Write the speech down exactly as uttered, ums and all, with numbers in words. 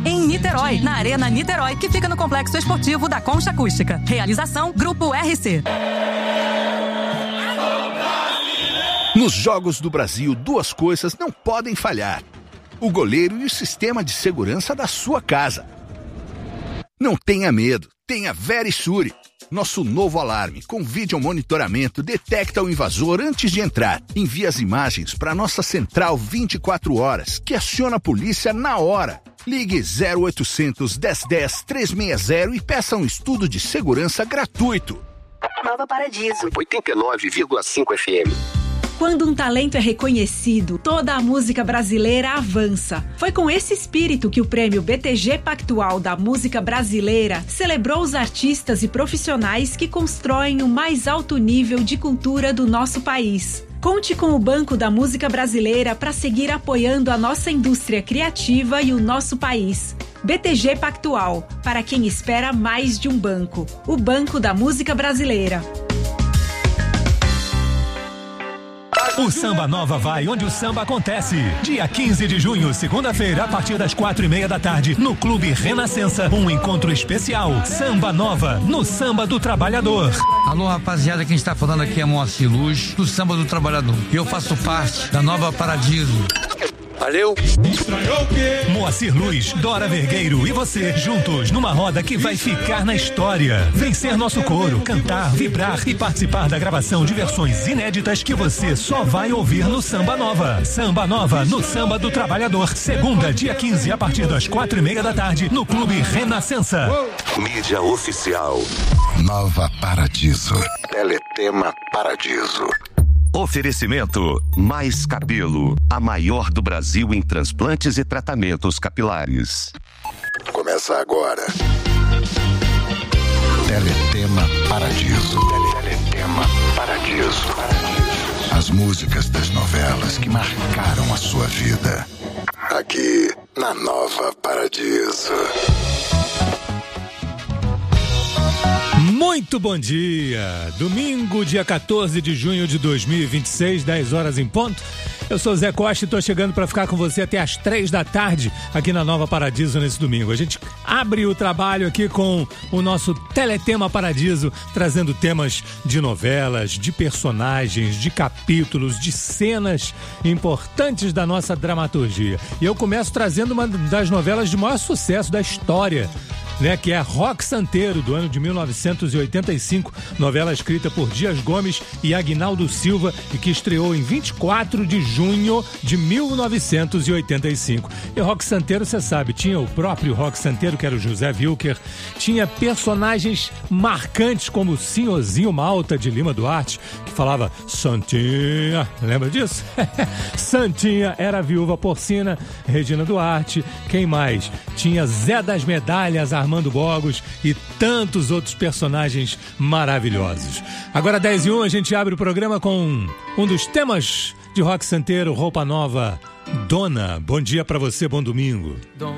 em Niterói, na Arena Niterói, que fica no Complexo Esportivo da Concha Acústica. Realização Grupo R C. Nos Jogos do Brasil, duas coisas não podem falhar: o goleiro e o sistema de segurança da sua casa. Não tenha medo, tenha Verisure. Nosso novo alarme com vídeo monitoramento detecta o invasor antes de entrar. Envia as imagens para nossa central vinte e quatro horas, que aciona a polícia na hora. Ligue zero oitocentos, dez dez, trezentos e sessenta e peça um estudo de segurança gratuito. Nova Paradiso, oitenta e nove vírgula cinco F M. Quando um talento é reconhecido, toda a música brasileira avança. Foi com esse espírito que o prêmio B T G Pactual da Música Brasileira celebrou os artistas e profissionais que constroem o mais alto nível de cultura do nosso país. Conte com o Banco da Música Brasileira para seguir apoiando a nossa indústria criativa e o nosso país. B T G Pactual, para quem espera mais de um banco. O Banco da Música Brasileira. O Samba Nova vai onde o samba acontece. Dia quinze de junho, segunda-feira, a partir das quatro e meia da tarde, no Clube Renascença, um encontro especial. Samba Nova, no Samba do Trabalhador. Alô, rapaziada, quem está falando aqui é Moacir Luz, do Samba do Trabalhador. E eu faço parte da Nova Paradiso. Valeu! Moacir Luz, Dora Vergueiro e você, juntos, numa roda que vai ficar na história. Vencer nosso coro, cantar, vibrar e participar da gravação de versões inéditas que você só vai ouvir no Samba Nova. Samba Nova, no Samba do Trabalhador. Segunda, dia quinze, a partir das quatro e meia da tarde, no Clube Renascença. Mídia oficial. Nova Paradiso. Teletema Paradiso. Oferecimento Mais Cabelo, a maior do Brasil em transplantes e tratamentos capilares. Começa agora. Teletema Paradiso. Teletema Paradiso. As músicas das novelas que marcaram a sua vida. Aqui na Nova Paradiso. Muito bom dia! Domingo, dia quatorze de junho de dois mil e vinte e seis, dez horas em ponto. Eu sou Zé Costa e estou chegando para ficar com você até às três da tarde aqui na Nova Paradiso nesse domingo. A gente abre o trabalho aqui com o nosso Teletema Paradiso, trazendo temas de novelas, de personagens, de capítulos, de cenas importantes da nossa dramaturgia. E eu começo trazendo uma das novelas de maior sucesso da história, né, que é Roque Santeiro, do ano de mil novecentos e oitenta e cinco, novela escrita por Dias Gomes e Aguinaldo Silva e que estreou em vinte e quatro de junho de mil novecentos e oitenta e cinco. E Roque Santeiro, você sabe, tinha o próprio Roque Santeiro, que era o José Wilker, tinha personagens marcantes como o Senhorzinho Malta de Lima Duarte, que falava Santinha, lembra disso? Santinha era a viúva porcina, Regina Duarte, quem mais? Tinha Zé das Medalhas, Armando Bogos e tantos outros personagens maravilhosos. Agora, dez e um, a gente abre o programa com um dos temas de Roque Santeiro, Roupa Nova, Dona. Bom dia pra você, bom domingo.